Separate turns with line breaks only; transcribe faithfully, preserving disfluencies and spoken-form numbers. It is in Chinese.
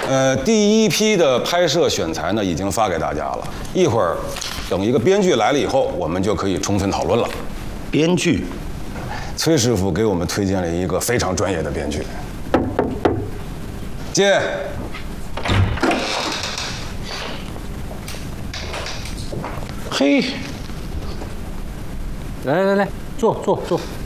呃，第一批的拍摄选材呢已经发给大家了，一会儿等一个编剧来了以后，我们就可以充分讨论了。
编剧，
崔师傅给我们推荐了一个非常专业的编剧。接。
嘿，来来来，坐坐坐。